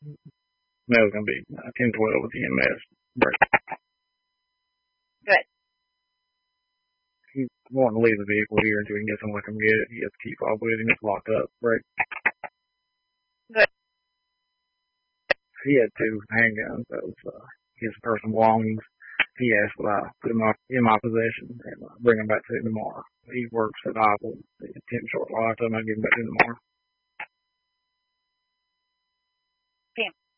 Mel's going to be 10-12 with EMS. Break. Good. He's wanting to leave the vehicle here until we can get someone to come get it. He has to keep off with him. It's locked up. Break. Good. He had 2 handguns. That was his personal belongings. He asked that I put him in my possession and bring him back to him tomorrow. He works at Apple. It's 10 short life. I told him I'd give him back to him tomorrow. Okay.